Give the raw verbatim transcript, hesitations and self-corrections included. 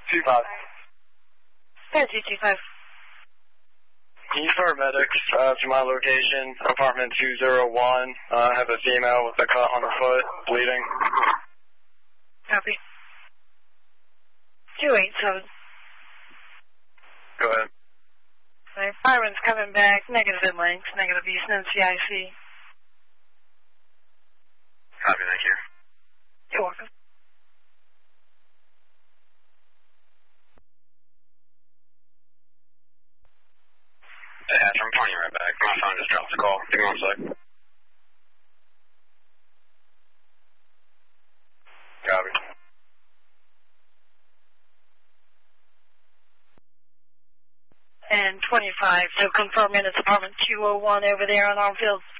two five. Yeah, two two five. Can you refer medics uh, to my location, apartment two oh one. Uh, I have a female with a cut on her foot, bleeding. Copy. two eight seven. Go ahead. My fireman's coming back, negative in length, negative East N C I C. Copy, thank you. You're welcome. Hey, Hatcher, I'm calling you right back. My phone just dropped the call. Give me one sec. Copy. And twenty-five, so confirm in it's apartment two oh one over there on Armfield.